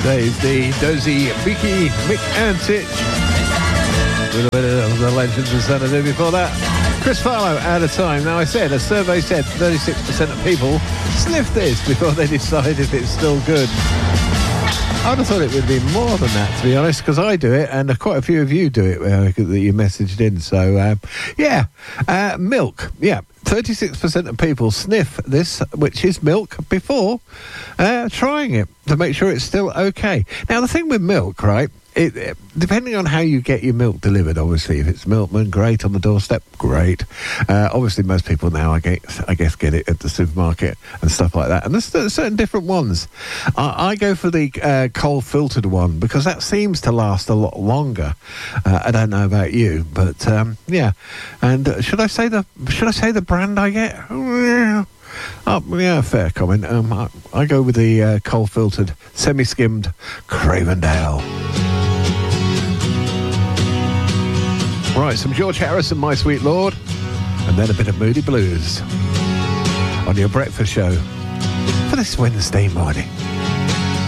Dave D, Dozy, Mickey, Mick Antich. A little bit of the Legends of Xanadu before that. Chris Farlow, Out of Time. Now, I said, a survey said 36% of people sniff this before they decide if it's still good. I'd have thought it would be more than that, to be honest, because I do it, and quite a few of you do it that you messaged in. So, milk. Yeah, 36% of people sniff this, which is milk, before trying it to make sure it's still okay. Now, the thing with milk, right, depending on how you get your milk delivered, obviously, if it's Milkman, great, on the doorstep, great. Obviously, most people now, I guess, get it at the supermarket and stuff like that. And there's certain different ones. I go for the coal-filtered one because that seems to last a lot longer. I don't know about you, but yeah. And should I say the brand I get? Yeah, fair comment. I go with the coal-filtered, semi-skimmed Cravendale. Right, some George Harrison, My Sweet Lord, and then a bit of Moody Blues on your breakfast show for this Wednesday morning.